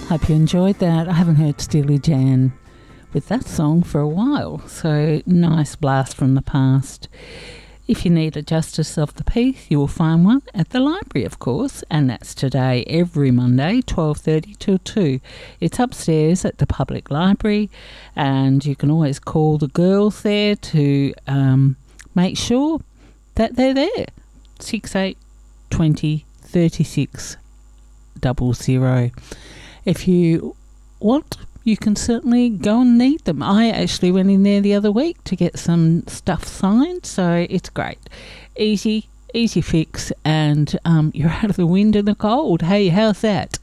Hope you enjoyed that. I haven't heard Steely Dan with that song for a while, so nice blast from the past. If you need a Justice of the Peace, you will find one at the library, of course, and that's today, every Monday, 12:30 till 2. It's upstairs at the public library, and you can always call the girls there to make sure that they're there. 6820 36 00. If you want, you can certainly go and need them. I actually went in there the other week to get some stuff signed, so it's great. Easy fix, and you're out of the wind and the cold. Hey, how's that?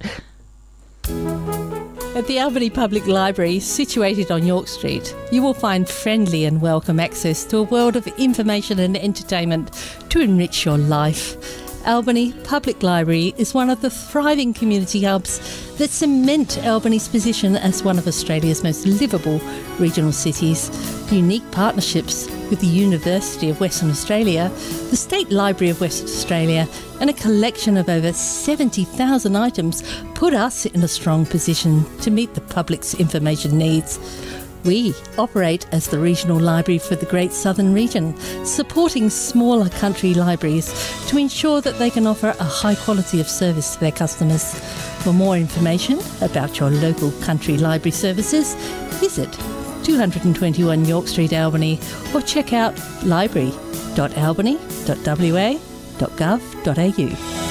At the Albany Public Library, situated on York Street, you will find friendly and welcome access to a world of information and entertainment to enrich your life. Albany Public Library is one of the thriving community hubs that cement Albany's position as one of Australia's most livable regional cities. Unique partnerships with the University of Western Australia, the State Library of Western Australia, and a collection of over 70,000 items put us in a strong position to meet the public's information needs. We operate as the regional library for the Great Southern Region, supporting smaller country libraries to ensure that they can offer a high quality of service to their customers. For more information about your local country library services, visit 221 York Street, Albany, or check out library.albany.wa.gov.au.